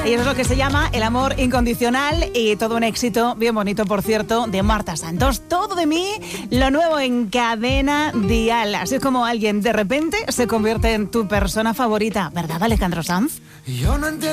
Y eso es lo que se llama El amor incondicional, y todo un éxito bien bonito, por cierto, de Marta Santos. Todo de mí, lo nuevo en Cadena Dial. Así es como alguien de repente se convierte en tu persona favorita, ¿verdad, Alejandro Sanz? Yo no entiendo.